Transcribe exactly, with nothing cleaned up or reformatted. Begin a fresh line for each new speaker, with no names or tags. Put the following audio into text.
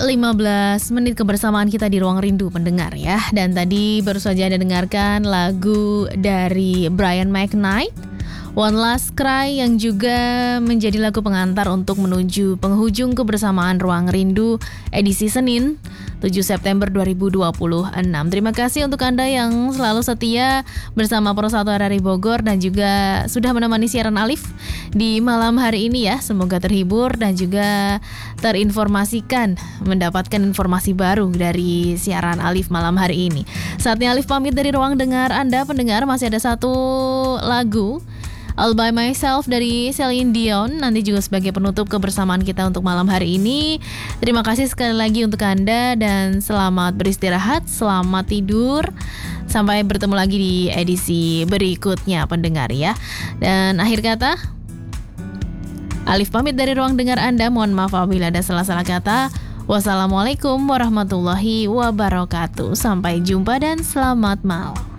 lima belas menit kebersamaan kita di Ruang Rindu pendengar ya. Dan tadi baru saja Anda dengarkan lagu dari Brian McKnight, One Last Cry, yang juga menjadi lagu pengantar untuk menuju penghujung kebersamaan Ruang Rindu edisi Senin tujuh September dua ribu dua puluh enam. Terima kasih untuk Anda yang selalu setia bersama Pro satu R R I Bogor dan juga sudah menemani siaran Alif di malam hari ini ya. Semoga terhibur dan juga terinformasikan, mendapatkan informasi baru dari siaran Alif malam hari ini. Saatnya Alif pamit dari ruang dengar Anda pendengar. Masih ada satu lagu, All By Myself dari Celine Dion, nanti juga sebagai penutup kebersamaan kita untuk malam hari ini. Terima kasih sekali lagi untuk Anda dan selamat beristirahat, selamat tidur. Sampai bertemu lagi di edisi berikutnya pendengar ya. Dan akhir kata, Alif pamit dari ruang dengar Anda. Mohon maaf apabila ada salah-salah kata. Wassalamualaikum warahmatullahi wabarakatuh. Sampai jumpa dan selamat malam.